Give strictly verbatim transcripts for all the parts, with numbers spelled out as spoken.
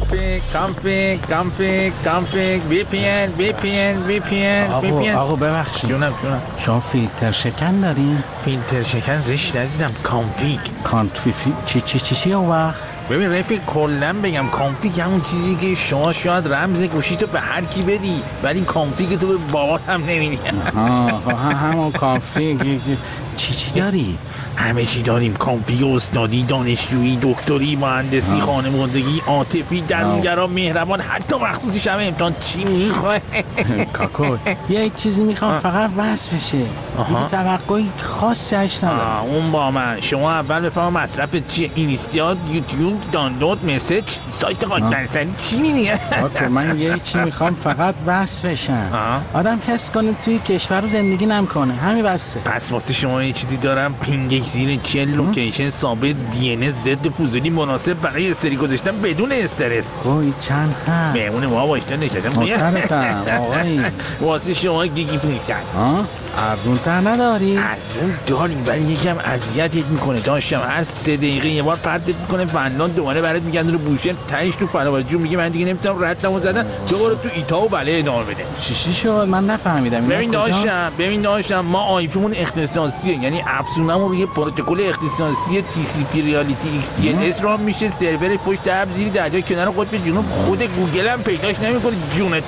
کانفیگ کانفیگ کانفیگ کانفیگ وی پی ان وی پی ان وی پی ان آقا آقا ببخشید جونم جونم شما فیلتر شکن دارین؟ فیلتر شکن زشت عزیزم. کانفیگ کانفیگ چی چی چی چی اون وقت؟ ببین رفیق کلن بگم کانفیگ همون چیزی که شما شاید رمز گوشی تو به هر کی بدی ولی کانفیگ تو به بابات هم نمیدی. آها همون کانفیگ. چی چی داری؟ همه چی داریم. کانفیگ استادی، دانشجویی، دکتری، مهندسی، خانوادگی، عاطفی، درونگرا، مهربان، حتی مخصوصی همه امتحان. چی میخوای؟ کاکو یه چیزی میخوام فقط وصل بشه. دیگه توقعی خاصی هش ندارم. اون با من. شما اول بفهم مصرفت چیه؟ اینستاد، یوتیوب، دانلود، مسیج، سایت قاطبرسری چی میگه؟ کاکو من یه چی میخوام فقط وصل بشم. آدم حس کنه توی کشور رو زندگی نمیکنه. همین بسه. پس واسه شما یه چیزی دارم. پینگش زیر چهل لوکیشن ثابت، دی ان اس ضد فضولی مناسب برای استری گذاشتن بدون استرس. خوی چند هم مهمون ما باشتن نشستم. محترمتم آقایی. واسه شما گیگی پونصد. ارزون تر نداری؟ ارزون داریم ولی یکم اذیتت میکنه. داشتم هر سه دقیقه یه بار پرتت میکنه فنلاند، دوباره برات میگن رو بوشهر، تهش تو فناوریجو میگه من دیگه نمیتونم ردمو زدن، دوباره تو ایتا و بله ادامه بده. چی چی شد؟ من نفهمیدم. ببین داشتم ببین داشتم ما آی پیمون اختصاصیه، یعنی افزونمون روی پروتکل اختصاصی تی سی پی ریالیتی ایکس تی ال اس رام میشه. سرور پشت اب زیر دریای کنار قطب جنوب. خود گوگل هم پیداش نمیکنه. جونت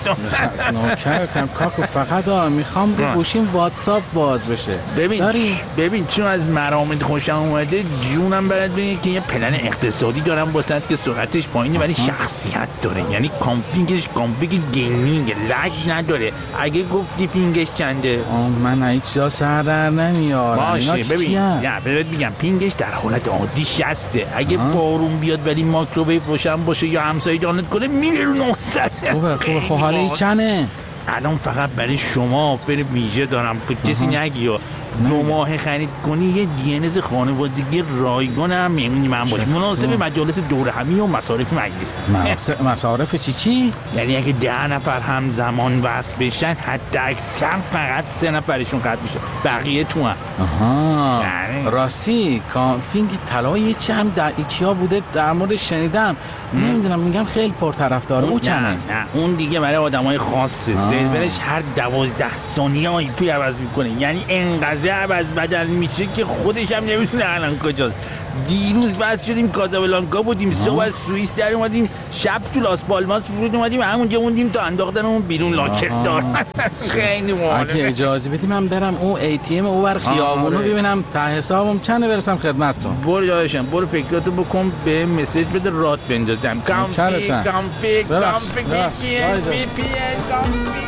نوکرتم کاکو. فقط میخوام رو گوشیم واتساپ باز بشه. ببین داری؟ ببین چون از مرامت خوشم اومده جونم برات بگه که یه پلن اقتصادی دارم واسط که سرعتش پایینه ولی شخصیت داره. یعنی کامپینگش کامپینگ گیمینگ، لگ نداره. اگه گفتی پینگش چنده؟ من هیچ جا سر در نمیارم. باشه ببین نه ببین میگم پینگش در حالت عادی شصته. اگه بارون بیاد ولی مایکروویو روشن باشه یا همسایه دانلود کنه میره رو نهصد. خوبه خوبه. خب حالا این چنده؟ الان فقط برای شما آفر ویژه دارم که کسی نگی و دو ماه خرید کنی یه دی ان اس خانوادگی رایگان هم میمونی من باش. مناسب مجالس دور همی و مصارف مجلس. مصارف چی چی؟ یعنی اگه ده نفر همزمان وصل بشن حتی اکثر فقط سه نفرشون قطع میشه، بقیه تو هم. آها یعنی راستی کانفیگ طلای چی هم در ایکیا بوده در مورد شنیدم. نمیدونم میگم خیلی پرطرفدار. اون چنه؟ نه نه اون دیگه برای آدمای خاصه. سرورش هر دوازده ثانیه آی پی عوض میکنه. یعنی انقدر عوض بدل میشه که خودش هم نمیتونه الان کجاست. دیروز واسه شدیم کازابلانکا بودیم، صبح از سوئیس در اومدیم، شب تو لاس پالماس فرود اومدیم، همونجا موندیم تا انداختنمون بیرون لاکر دار. خیلی مهمه. اگه اجازه بدی من برم اون ای تی ام اونور خیابونو ببینم ته حسابم چنده برسم خدمتتون. برو داداشم برو فکراتو بکن به مسیج بده رات بندازم. کانفیگ کانفیگ کانفیگ وی پی ان وی پی ان کانفیگ.